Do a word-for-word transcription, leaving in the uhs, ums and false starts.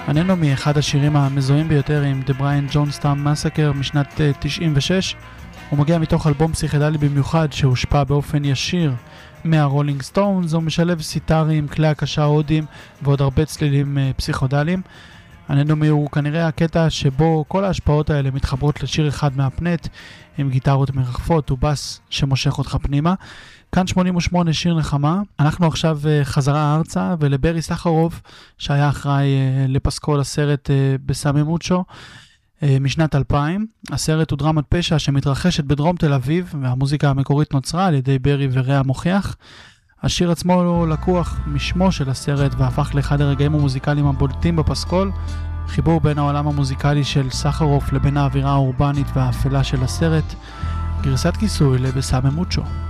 עננו מאחד השירים המזוהים ביותר עם The Brian Jonestown Massacre משנת תשעים ושש. הוא מגיע מתוך אלבום פסיכדלי במיוחד שהושפע באופן ישיר מהרולינג סטונס. הוא משלב סיטרים, כלי הקשה הודים ועוד הרבה צלילים פסיכודליים. עננו הוא כנראה הקטע שבו כל ההשפעות האלה מתחברות לשיר אחד מהפנט עם גיטרות מרחפות ובס שמושך אותך פנימה. כאן שמונים ושמונה שיר נחמה. אנחנו עכשיו חזרה ארצה ולברי סחרוף שהיה אחראי לפסקול הסרט בסמי מוצ'ו משנת אלפיים. הסרט הוא דרמת פשע שמתרחשת בדרום תל אביב והמוזיקה המקורית נוצרה על ידי ברי ורע מוכיח. השיר עצמו הוא לקוח משמו של הסרט והפך לאחד הרגעים המוזיקליים הבולטים בפסקול, חיבור בין העולם המוזיקלי של סחרוף לבין האווירה האורבנית והאפלה של הסרט. גרסת כיסוי לבסמי מוצ'ו.